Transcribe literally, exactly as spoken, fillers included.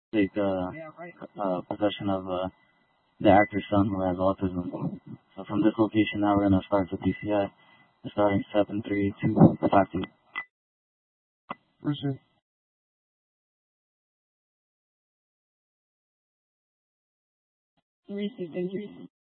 take uh, uh, possession of uh, the actor's son who has autism. So from this location now we're gonna start the P C I. Starting seven, three, two, five, two. Roger. Received injuries.